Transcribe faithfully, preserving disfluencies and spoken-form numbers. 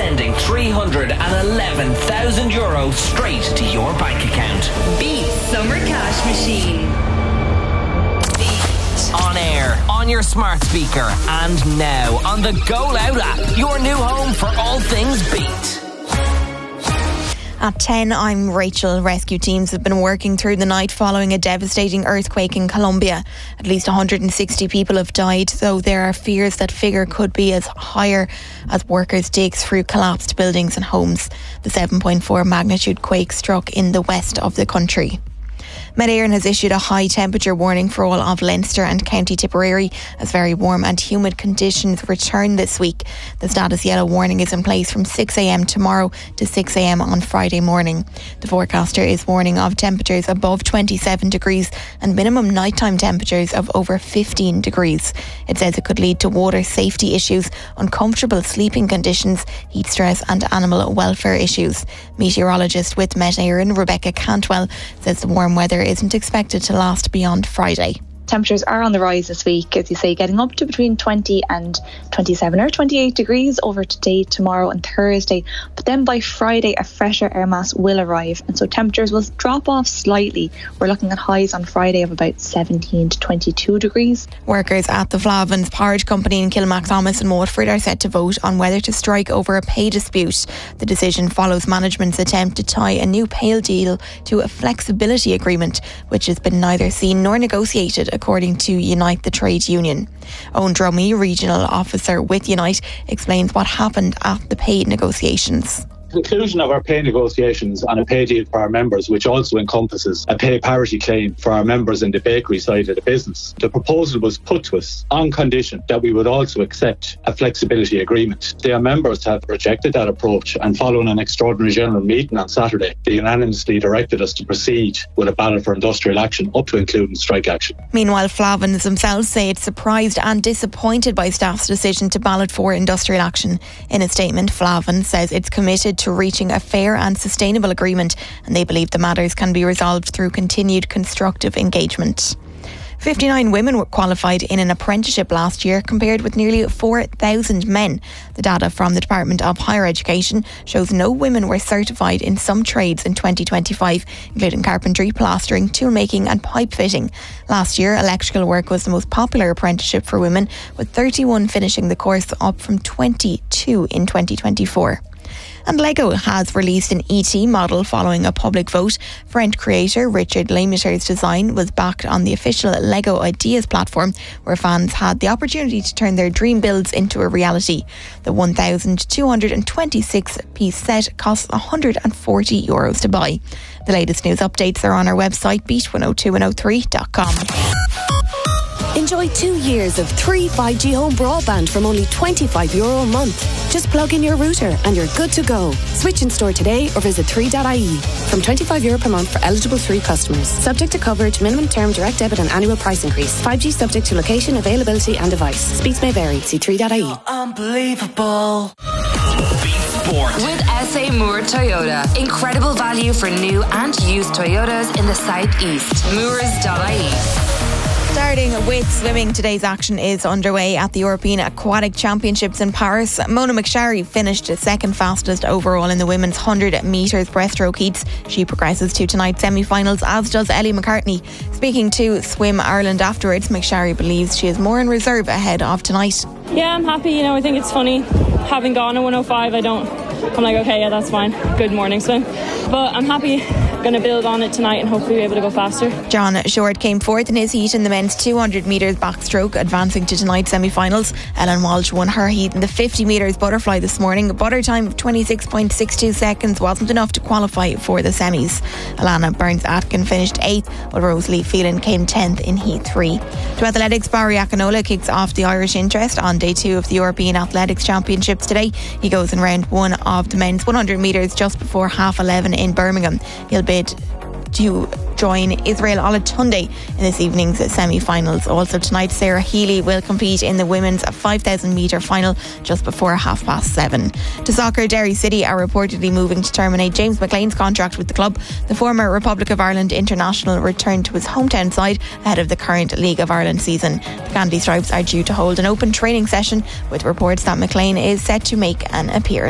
sending three hundred eleven thousand euros straight to your bank account. Beat Summer Cash Machine. On air, on your smart speaker, and now on the Go Loud app, your new home for all things Beat. At ten, I'm Rachel. Rescue teams have been working through the night following a devastating earthquake in Colombia. At least one hundred sixty people have died, though there are fears that figure could be as higher as workers dig through collapsed buildings and homes. The seven point four magnitude quake struck in the west of the country. Met Éireann has issued a high temperature warning for all of Leinster and County Tipperary as very warm and humid conditions return this week. The status yellow warning is in place from six a m tomorrow to six a m on Friday morning. The forecaster is warning of temperatures above twenty-seven degrees and minimum nighttime temperatures of over fifteen degrees. It says it could lead to water safety issues, uncomfortable sleeping conditions, heat stress and animal welfare issues. Meteorologist with Met Éireann, Rebecca Cantwell, says the warm weather isn't expected to last beyond Friday. Temperatures are on the rise this week, as you say, getting up to between twenty and twenty-seven or twenty-eight degrees over today, tomorrow and Thursday. But then by Friday, a fresher air mass will arrive, and so temperatures will drop off slightly. We're looking at highs on Friday of about seventeen to twenty-two degrees. Workers at the Flavins Porridge Company in Kilmacthomas and Waterford are set to vote on whether to strike over a pay dispute. The decision follows management's attempt to tie a new pay deal to a flexibility agreement, which has been neither seen nor negotiated, according to Unite, the trade union. Owen Dromey, regional officer with Unite, explains what happened at the pay negotiations. Conclusion of our pay negotiations on a pay deal for our members, which also encompasses a pay parity claim for our members in the bakery side of the business. The proposal was put to us on condition that we would also accept a flexibility agreement. The members have rejected that approach, and following an extraordinary general meeting on Saturday, they unanimously directed us to proceed with a ballot for industrial action, up to including strike action. Meanwhile, Flavins themselves say it's surprised and disappointed by staff's decision to ballot for industrial action. In a statement, Flavin says it's committed to reaching a fair and sustainable agreement, and they believe the matters can be resolved through continued constructive engagement. fifty-nine women were qualified in an apprenticeship last year, compared with nearly four thousand men. The data from the Department of Higher Education shows no women were certified in some trades in twenty twenty-five, including carpentry, plastering, toolmaking and pipe fitting. Last year, electrical work was the most popular apprenticeship for women, with thirty-one finishing the course, up from twenty-two in twenty twenty-four. And Lego has released an E T model following a public vote. French creator Richard Lemaitr's design was backed on the official Lego Ideas platform, where fans had the opportunity to turn their dream builds into a reality. The one thousand two hundred twenty-six piece set costs one hundred forty euros to buy. The latest news updates are on our website, beat one oh two one oh three dot com. Enjoy two years of three five G home broadband from only twenty-five euro a month. Just plug in your router and you're good to go. Switch in store today or visit three dot I E. From twenty-five euro per month for eligible three customers. Subject to coverage, minimum term, direct debit and annual price increase. five G subject to location, availability and device. Speeds may vary. See three dot I E. Unbelievable. Beat Sport. With S A Moore Toyota. Incredible value for new and used Toyotas in the southeast. moors dot I E. Starting with swimming, today's action is underway at the European Aquatic Championships in Paris. Mona McSharry finished second fastest overall in the women's one hundred metres breaststroke heats. She progresses to tonight's semi-finals, as does Ellie McCartney. Speaking to Swim Ireland afterwards, McSharry believes she is more in reserve ahead of tonight. Yeah, I'm happy. You know, I think it's funny. Having gone a one oh five, I don't... I'm like, okay, yeah, that's fine. Good morning swim. But I'm happy. Going to build on it tonight and hopefully be able to go faster. John Short came fourth in his heat in the men's two hundred metres backstroke, advancing to tonight's semi-finals. Ellen Walsh won her heat in the fifty metres butterfly this morning, but her time of twenty-six point six two seconds wasn't enough to qualify for the semis. Alana Burns-Atkin finished eighth, while Rosalie Phelan came tenth in heat three. To athletics, Barry Akinola kicks off the Irish interest on day two of the European Athletics Championships today. He goes in round one of the men's one hundred metres just before half eleven in Birmingham. He'll bid to join Israel Olatunde in this evening's semi-finals. Also tonight, Sarah Healy will compete in the women's five thousand metre final just before half past seven. To soccer, Derry City are reportedly moving to terminate James McLean's contract with the club. The former Republic of Ireland international returned to his hometown side ahead of the current League of Ireland season. The Candy Stripes are due to hold an open training session, with reports that McLean is set to make an appearance.